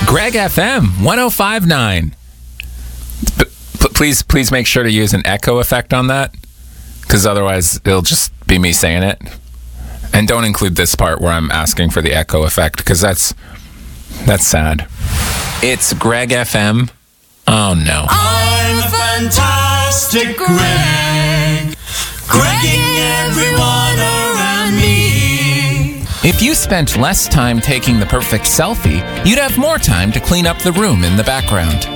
Greg FM 105.9. Please make sure to use an echo effect on that, because otherwise it'll just be me saying it. And don't include this part where I'm asking for the echo effect, because that's sad. It's Greg FM. Oh no. I'm a fantastic Greg, Gregging everyone around me. If you spent less time taking the perfect selfie, you'd have more time to clean up the room in the background.